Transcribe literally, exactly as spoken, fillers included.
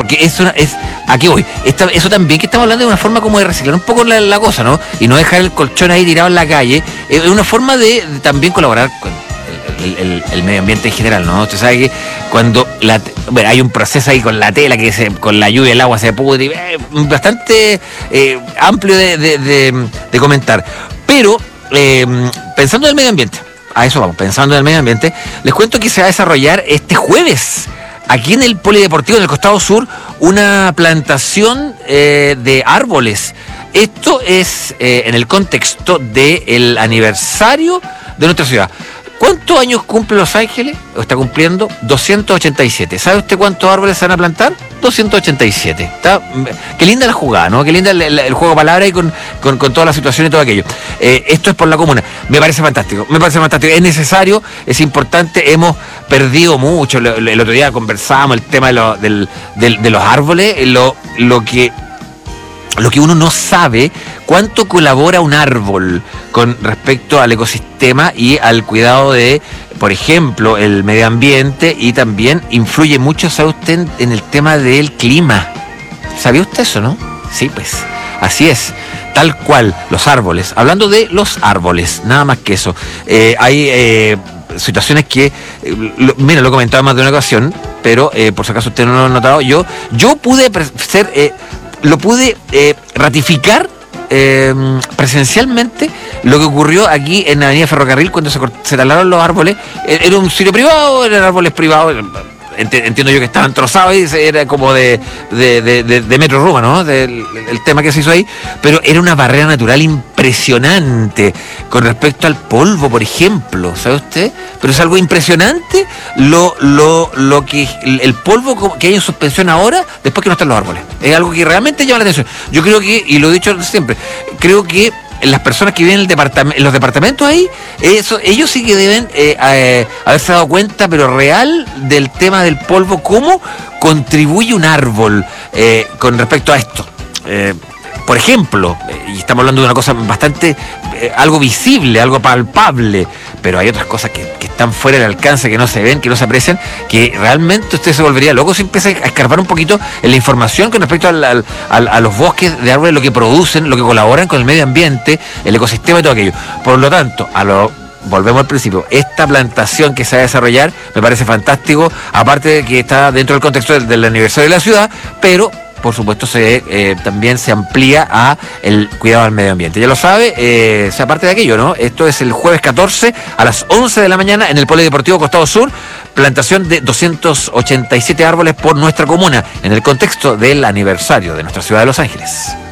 porque es una, es, ¿a qué voy? Esta, eso también que estamos hablando de una forma como de reciclar un poco la, la cosa, ¿no? Y no dejar el colchón ahí tirado en la calle. Es una forma de, de también colaborar con el, el, el medio ambiente en general, ¿no? Usted sabe que cuando la, bueno, hay un proceso ahí con la tela que se, con la lluvia el agua se pudre, eh, bastante eh, amplio de, de, de, de comentar. Pero eh, pensando en el medio ambiente, a eso vamos, pensando en el medio ambiente, les cuento que se va a desarrollar este jueves aquí en el Polideportivo, en el costado sur, una plantación eh, de árboles. Esto es eh, en el contexto del aniversario de nuestra ciudad. ¿Cuántos años cumple Los Ángeles? ¿O está cumpliendo? doscientos ochenta y siete. ¿Sabe usted cuántos árboles se van a plantar? doscientos ochenta y siete. Está, qué linda la jugada, ¿no? Qué linda el, el, el juego de palabras y con, con, con toda la situación y todo aquello. Eh, esto es por la comuna. Me parece fantástico, me parece fantástico. Es necesario, es importante. Hemos perdido mucho. El, el otro día conversábamos el tema de, lo, del, del, de los árboles, lo, lo que... Lo que uno no sabe, cuánto colabora un árbol con respecto al ecosistema y al cuidado de, por ejemplo, el medio ambiente, y también influye mucho, ¿sabe usted?, en, en el tema del clima. ¿Sabía usted eso, no? Sí, pues, así es. Tal cual, los árboles. Hablando de los árboles, nada más que eso. Eh, hay eh, situaciones que, eh, lo, mira, lo he comentado más de una ocasión, pero eh, por si acaso usted no lo ha notado, yo, yo pude ser... Eh, lo pude eh, ratificar eh, presencialmente lo que ocurrió aquí en la avenida Ferrocarril cuando se, se talaron los árboles. Era un sitio privado, eran árboles privados, entiendo yo que estaban trozados y era como de, de, de, de, de Metro Roma, ¿no? Del, el tema que se hizo ahí, pero era una barrera natural impresionante con respecto al polvo, por ejemplo, ¿sabe usted? Pero es algo impresionante lo, lo, lo que el polvo que hay en suspensión ahora después que no están los árboles. Es algo que realmente llama la atención. Yo creo que, y lo he dicho siempre, creo que las personas que viven en, el departam- en los departamentos ahí, eso, ellos sí que deben eh, eh, haberse dado cuenta, pero real, del tema del polvo, cómo contribuye un árbol eh, con respecto a esto. Eh, por ejemplo, eh, y estamos hablando de una cosa bastante, eh, algo visible, algo palpable, pero hay otras cosas que, que están fuera del alcance, que no se ven, que no se aprecian, que realmente usted se volvería loco si empieza a escarbar un poquito en la información con respecto al, al, al, a los bosques de árboles, lo que producen, lo que colaboran con el medio ambiente, el ecosistema y todo aquello. Por lo tanto, a lo... volvemos al principio, esta plantación que se va a desarrollar me parece fantástico, aparte de que está dentro del contexto del, del aniversario de la ciudad, pero por supuesto se eh, también se amplía a el cuidado del medio ambiente. Ya lo sabe, eh, sea parte de aquello, ¿no? Esto es el jueves catorce a las once de la mañana en el Polideportivo Costado Sur, plantación de doscientos ochenta y siete árboles por nuestra comuna, en el contexto del aniversario de nuestra ciudad de Los Ángeles.